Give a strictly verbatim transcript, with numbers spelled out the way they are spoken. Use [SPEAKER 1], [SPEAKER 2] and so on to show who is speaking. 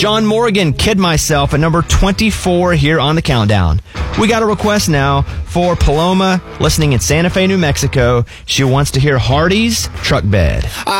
[SPEAKER 1] John Morgan, Kid Myself, at number twenty-four here on the countdown. We got a request now for Paloma, listening in Santa Fe, New Mexico. She wants to hear Hardy's Truck Bed.